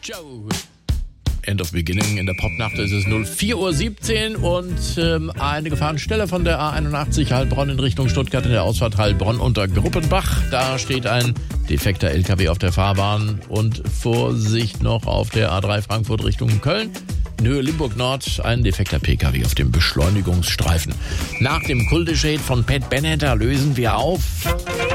Joe. End of Beginning. In der Popnacht ist es 04:17 Uhr und eine Gefahrenstelle von der A81 Heilbronn in Richtung Stuttgart in der Ausfahrt Heilbronn unter Gruppenbach. Da steht ein defekter LKW auf der Fahrbahn und Vorsicht noch auf der A3 Frankfurt Richtung Köln. In Höhe Limburg Nord ein defekter PKW auf dem Beschleunigungsstreifen. Nach dem Cul de Jade von Pat Bennett lösen wir auf.